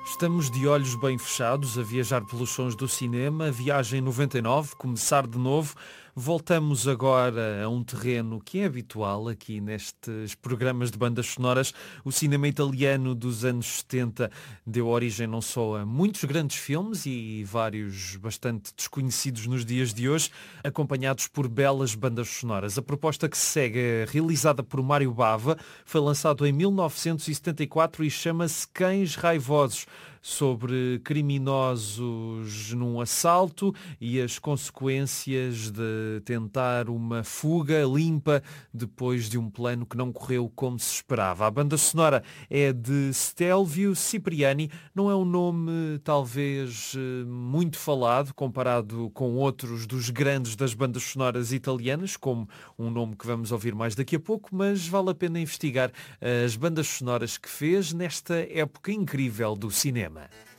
Estamos de olhos bem fechados a viajar pelos sons do cinema, Viagem 99, começar de novo. Voltamos agora a um terreno que é habitual aqui nestes programas de bandas sonoras. O cinema italiano dos anos 70 deu origem não só a muitos grandes filmes e vários bastante desconhecidos nos dias de hoje, acompanhados por belas bandas sonoras. A proposta que se segue é realizada por Mário Bava, foi lançado em 1974 e chama-se Cães Raivosos, sobre criminosos num assalto e as consequências de tentar uma fuga limpa depois de um plano que não correu como se esperava. A banda sonora é de Stelvio Cipriani, não é um nome talvez muito falado comparado com outros dos grandes das bandas sonoras italianas, como um nome que vamos ouvir mais daqui a pouco, mas vale a pena investigar as bandas sonoras que fez nesta época incrível do cinema.